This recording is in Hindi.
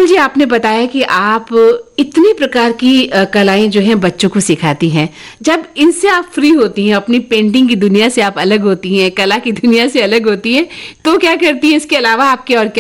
जी, आपने बताया कि आप इतनी प्रकार की कलाएं जो हैं बच्चों को सिखाती हैं। जब इनसे आप फ्री होती हैं, अपनी पेंटिंग की दुनिया से आप अलग होती हैं, कला की दुनिया से अलग होती हैं, तो क्या करती हैं? इसके अलावा आपके और क्या